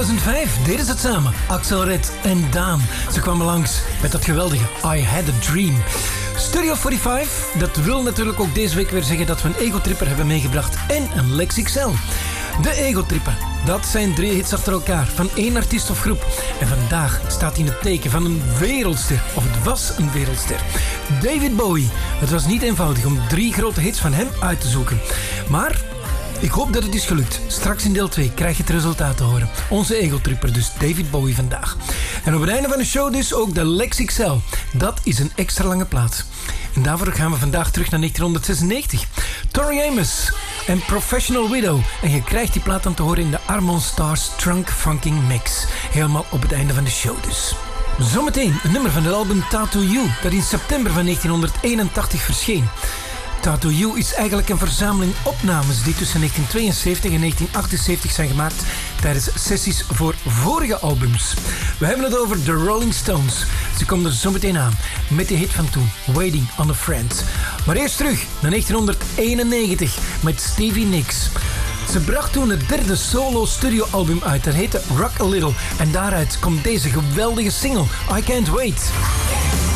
2005 deden ze het samen. Axel Red en Daan. Ze kwamen langs met dat geweldige I Had a Dream. Studio 45, dat wil natuurlijk ook deze week weer zeggen dat we een Ego-tripper hebben meegebracht en een Lex XL. De Ego-tripper, dat zijn 3 hits achter elkaar van 1 artiest of groep. En vandaag staat in het teken van een wereldster, of het was een wereldster. David Bowie. Het was niet eenvoudig om 3 grote hits van hem uit te zoeken. Maar ik hoop dat het is gelukt. Straks in deel 2 krijg je het resultaat te horen. Onze Ego-tripper, dus David Bowie vandaag. En op het einde van de show dus ook de Lex XL. Dat is een extra lange plaat. En daarvoor gaan we vandaag terug naar 1996. Tori Amos en Professional Widow. En je krijgt die plaat dan te horen in de Armon Stars Trunk Funking Mix. Helemaal op het einde van de show dus. Zometeen een nummer van het album Tattoo You, dat in september van 1981 verscheen. Tattoo You is eigenlijk een verzameling opnames die tussen 1972 en 1978 zijn gemaakt tijdens sessies voor vorige albums. We hebben het over The Rolling Stones. Ze komen er zo meteen aan met de hit van toen, Waiting on a Friend. Maar eerst terug naar 1991 met Stevie Nicks. Ze bracht toen het 3e solo studioalbum uit, dat heette Rock a Little. En daaruit komt deze geweldige single, I Can't Wait.